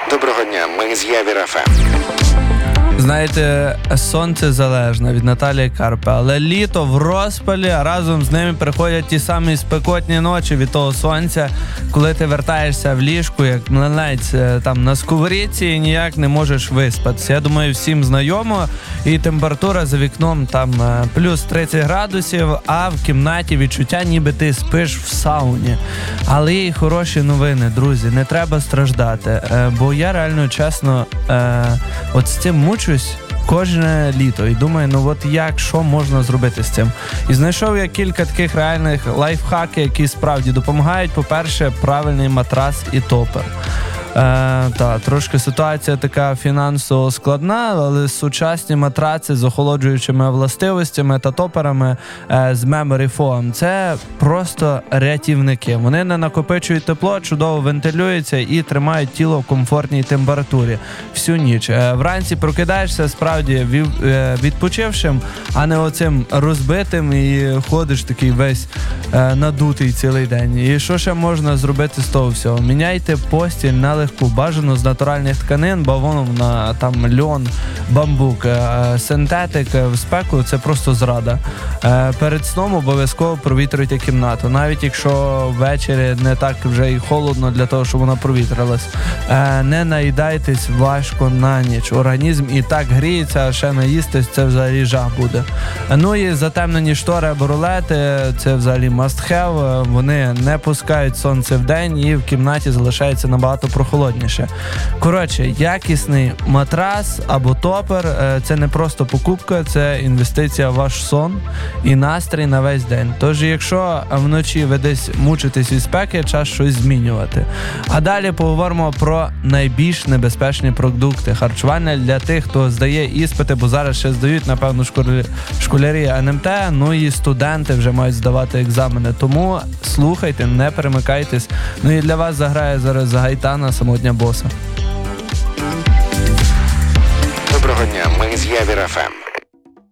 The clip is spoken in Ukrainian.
Доброго дня, ми з Явір ФМ. Знаєте, сонце залежне від Наталії Карпи, але літо в розпалі, а разом з ними приходять ті самі спекотні ночі від того сонця, коли ти вертаєшся в ліжку, як млинець там на сковорідці і ніяк не можеш виспатися. Я думаю, всім знайомо, і температура за вікном там плюс 30 градусів, а в кімнаті відчуття, ніби ти спиш в сауні. Але є й хороші новини, друзі, не треба страждати, бо я реально, чесно, от з цим мучусь кожне літо і думаю, ну от як, що можна зробити з цим. І знайшов я кілька таких реальних лайфхаків, які справді допомагають. По-перше, правильний матрас і топер. Трошки ситуація така фінансово складна, але сучасні матраци з охолоджуючими властивостями та топерами з memory foam – це просто рятівники. Вони не накопичують тепло, чудово вентилюються і тримають тіло в комфортній температурі всю ніч. Вранці прокидаєшся справді відпочившим, а не оцим розбитим і ходиш такий весь надутий цілий день. І що ще можна зробити з того всього? Міняйте постіль на легку, бажано з натуральних тканин, бавовна, там льон, бамбук. Синтетик в спеку – це просто зрада. Перед сном обов'язково провітрюйте кімнату, навіть якщо ввечері не так вже і холодно для того, щоб вона провітрилась. Не наїдайтесь важко на ніч. Організм і так гріється, а ще наїстись – це взагалі жах буде. Ну і затемнені штори або рулети – це взагалі must have. Вони не пускають сонце в день і в кімнаті залишається набагато прохолодніше. Коротше, якісний матрас або топер – це не просто покупка, це інвестиція в ваш сон і настрій на весь день. Тож, якщо вночі ви десь мучитесь від спеки, час щось змінювати. А далі поговоримо про найбільш небезпечні продукти харчування для тих, хто здає іспити, бо зараз ще здають, напевно, школярі НМТ, ну і студенти вже мають здавати екзамени. Тому слухайте, не перемикайтесь. Ну і для вас заграє зараз Гайтана «Самотня боса». Доброго дня, ми з Явір ФМ.